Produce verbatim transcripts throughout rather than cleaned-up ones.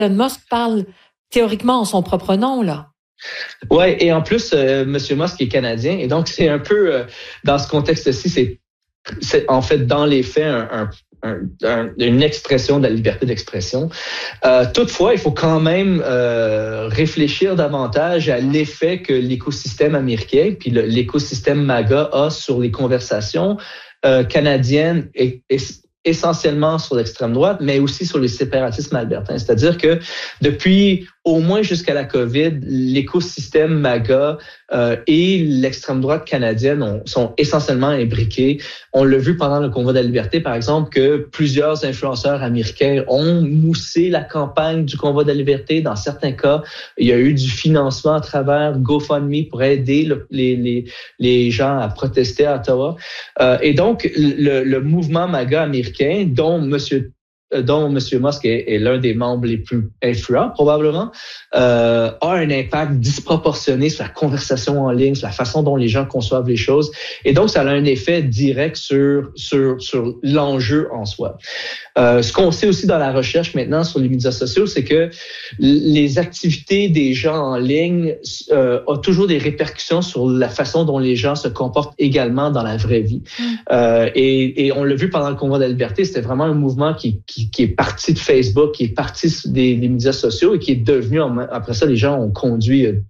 Elon Musk parle théoriquement en son propre nom, là. Oui, et en plus, euh, M. Musk est canadien, et donc c'est un peu, euh, dans ce contexte-ci, c'est, c'est en fait dans les faits un, un Un, un, une expression de la liberté d'expression. Euh, toutefois, il faut quand même euh, réfléchir davantage à l'effet que l'écosystème américain puis le, l'écosystème MAGA a sur les conversations euh, canadiennes et, et essentiellement sur l'extrême droite, mais aussi sur le séparatisme albertain. C'est-à-dire que depuis au moins jusqu'à la COVID, l'écosystème MAGA euh, et l'extrême droite canadienne ont, sont essentiellement imbriqués. On l'a vu pendant le Convoi de la liberté, par exemple, que plusieurs influenceurs américains ont moussé la campagne du Convoi de la liberté. Dans certains cas, il y a eu du financement à travers GoFundMe pour aider le, les, les, les gens à protester à Ottawa. Euh, et donc, le, le mouvement MAGA américain, dont Monsieur dont M. Musk est, est l'un des membres les plus influents, probablement, euh, a un impact disproportionné sur la conversation en ligne, sur la façon dont les gens conçoivent les choses. Et donc, ça a un effet direct sur, sur, sur l'enjeu en soi. Euh, ce qu'on sait aussi dans la recherche maintenant sur les médias sociaux, c'est que les activités des gens en ligne euh, ont toujours des répercussions sur la façon dont les gens se comportent également dans la vraie vie. Mmh. Euh, et, et on l'a vu pendant le Convoi de la liberté, c'était vraiment un mouvement qui, qui, qui est parti de Facebook, qui est parti des, des médias sociaux et qui est devenu, après ça, les gens ont conduit euh,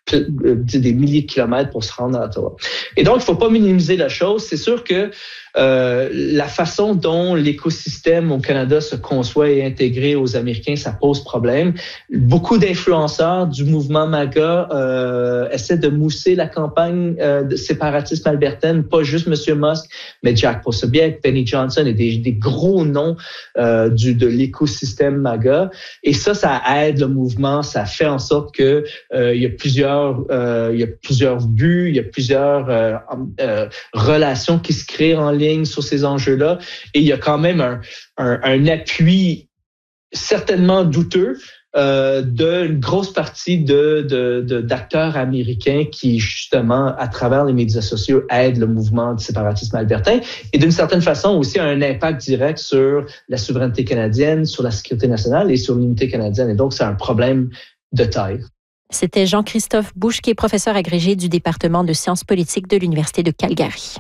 des milliers de kilomètres pour se rendre à Ottawa. Et donc, il ne faut pas minimiser la chose. C'est sûr que euh, la façon dont l'écosystème au Canada se conçoit et est intégré aux Américains, ça pose problème. Beaucoup d'influenceurs du mouvement MAGA euh, essaient de mousser la campagne euh, de séparatisme albertaine, pas juste M. Musk, mais Jack Posobiec, Penny Johnson et des, des gros noms euh, du, de l'écosystème MAGA. Et ça, ça aide le mouvement, ça fait en sorte que euh, il y a plusieurs Euh, il y a plusieurs buts, il y a plusieurs euh, euh, relations qui se créent en ligne sur ces enjeux-là. Et il y a quand même un, un, un appui certainement douteux euh, d'une grosse partie de, de, de, d'acteurs américains qui, justement, à travers les médias sociaux, aident le mouvement du séparatisme albertain et d'une certaine façon aussi a un impact direct sur la souveraineté canadienne, sur la sécurité nationale et sur l'unité canadienne. Et donc, c'est un problème de taille. C'était Jean-Christophe Bouche, qui est professeur agrégé du département de sciences politiques de l'Université de Calgary.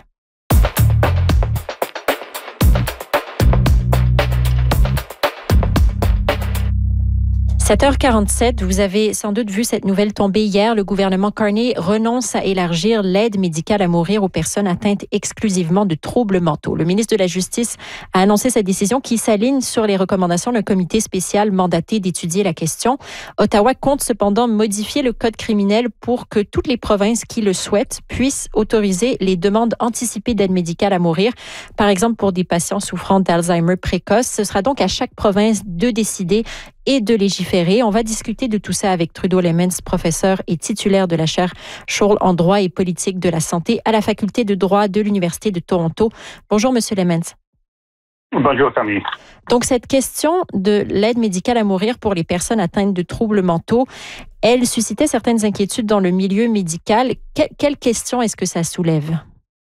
sept heures quarante-sept, vous avez sans doute vu cette nouvelle tomber hier. Le gouvernement Carney renonce à élargir l'aide médicale à mourir aux personnes atteintes exclusivement de troubles mentaux. Le ministre de la Justice a annoncé cette décision qui s'aligne sur les recommandations d'un comité spécial mandaté d'étudier la question. Ottawa compte cependant modifier le code criminel pour que toutes les provinces qui le souhaitent puissent autoriser les demandes anticipées d'aide médicale à mourir, par exemple pour des patients souffrant d'Alzheimer précoce. Ce sera donc à chaque province de décider et de légiférer. On va discuter de tout ça avec Trudeau Lemons, professeur et titulaire de la chaire Scholl en droit et politique de la santé à la faculté de droit de l'Université de Toronto. Bonjour, Monsieur Lemons. Bonjour, Camille. Donc, cette question de l'aide médicale à mourir pour les personnes atteintes de troubles mentaux, elle suscitait certaines inquiétudes dans le milieu médical. Que- quelles questions est-ce que ça soulève?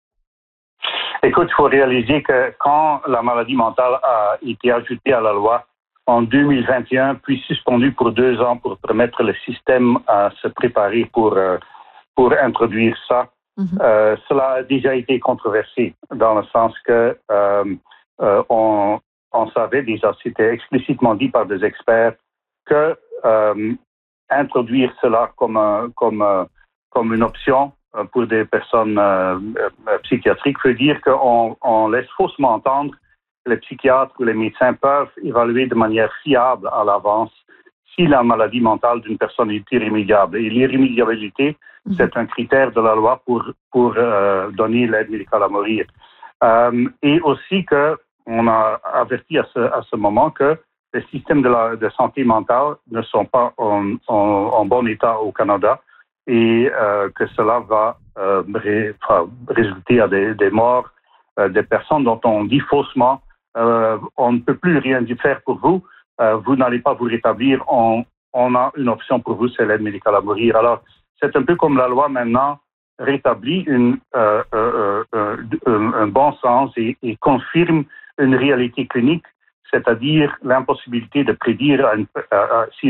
Écoute, il faut réaliser que quand la maladie mentale a été ajoutée à la loi en deux mille vingt et un, puis suspendue pour deux ans pour permettre le système à se préparer pour, euh, pour introduire ça, mm-hmm. euh, cela a déjà été controversé dans le sens que euh, euh, on, on savait déjà, c'était explicitement dit par des experts, que euh, introduire cela comme, un, comme, euh, comme une option pour des personnes euh, psychiatriques veut dire qu'on on laisse faussement entendre que les psychiatres ou les médecins peuvent évaluer de manière fiable à l'avance si la maladie mentale d'une personne est irrémédiable. Et l'irrémédiabilité, mmh. c'est un critère de la loi pour, pour euh, donner l'aide médicale à mourir. Euh, et aussi qu'on a averti à ce, à ce moment que les systèmes de, la, de santé mentale ne sont pas en, en, en bon état au Canada et euh, que cela va euh, ré, enfin, résulter à des, des morts, euh, des personnes dont on dit faussement euh, on ne peut plus rien faire pour vous, euh, vous n'allez pas vous rétablir, on, on a une option pour vous, c'est l'aide médicale à mourir. Alors, c'est un peu comme la loi maintenant rétablit une, euh, euh, euh, un, un bon sens et, et confirme une réalité clinique, c'est-à-dire l'impossibilité de prédire une, euh, si